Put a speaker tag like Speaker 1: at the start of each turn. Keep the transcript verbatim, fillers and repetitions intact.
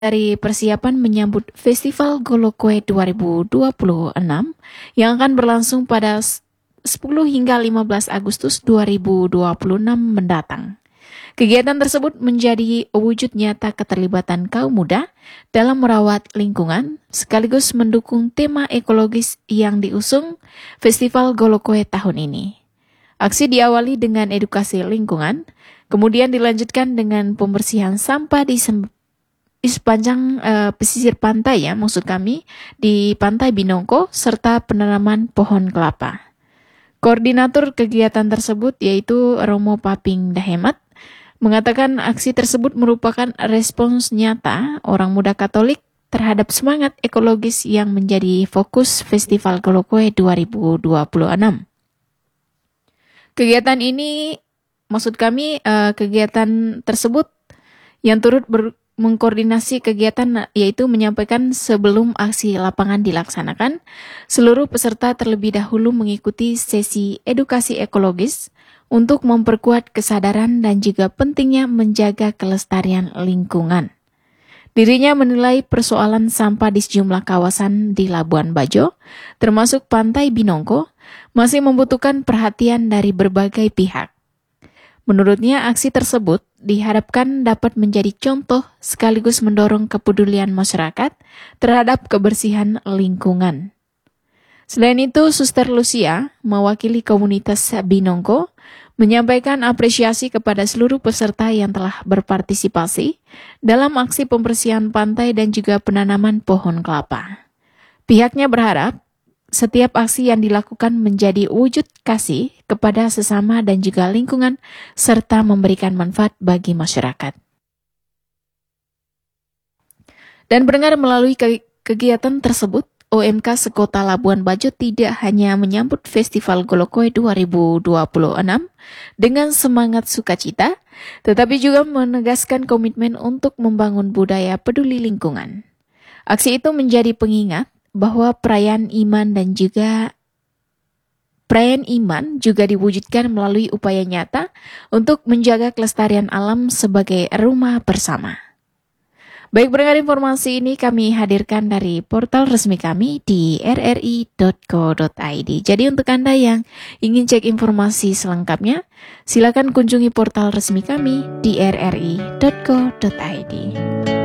Speaker 1: Dari persiapan menyambut Festival Golokwe dua ribu dua puluh enam yang akan berlangsung pada sepuluh hingga lima belas Agustus dua ribu dua puluh enam mendatang. Kegiatan tersebut menjadi wujud nyata keterlibatan kaum muda dalam merawat lingkungan sekaligus mendukung tema ekologis yang diusung Festival Golokwe tahun ini. Aksi diawali dengan edukasi lingkungan, kemudian dilanjutkan dengan pembersihan sampah di sem- di sepanjang uh, pesisir pantai ya, maksud kami di Pantai Binongko serta penanaman pohon kelapa. Koordinator kegiatan tersebut yaitu Romo Paping Dahemat mengatakan aksi tersebut merupakan respons nyata orang muda Katolik terhadap semangat ekologis yang menjadi fokus Festival Golokwe dua ribu dua puluh enam. Kegiatan ini, maksud kami uh, kegiatan tersebut yang turut ber mengkoordinasi kegiatan yaitu menyampaikan sebelum aksi lapangan dilaksanakan, seluruh peserta terlebih dahulu mengikuti sesi edukasi ekologis untuk memperkuat kesadaran dan juga pentingnya menjaga kelestarian lingkungan. Dirinya menilai persoalan sampah di sejumlah kawasan di Labuan Bajo, termasuk Pantai Binongko, masih membutuhkan perhatian dari berbagai pihak. Menurutnya, aksi tersebut diharapkan dapat menjadi contoh sekaligus mendorong kepedulian masyarakat terhadap kebersihan lingkungan. Selain itu, Suster Lucia, mewakili komunitas Binongko, menyampaikan apresiasi kepada seluruh peserta yang telah berpartisipasi dalam aksi pembersihan pantai dan juga penanaman pohon kelapa. Pihaknya berharap setiap aksi yang dilakukan menjadi wujud kasih kepada sesama dan juga lingkungan, serta memberikan manfaat bagi masyarakat. Dan pendengar, melalui ke- kegiatan tersebut, O M K Sekota Labuan Bajo tidak hanya menyambut Festival Golokwe dua ribu dua puluh enam dengan semangat sukacita, tetapi juga menegaskan komitmen untuk membangun budaya peduli lingkungan. Aksi itu menjadi pengingat bahwa perayaan iman dan juga perayaan iman juga diwujudkan melalui upaya nyata untuk menjaga kelestarian alam sebagai rumah bersama. Baik, pendengar, informasi ini kami hadirkan dari portal resmi kami di r r i dot co dot i d. Jadi untuk Anda yang ingin cek informasi selengkapnya, silakan kunjungi portal resmi kami di r r i dot co dot i d.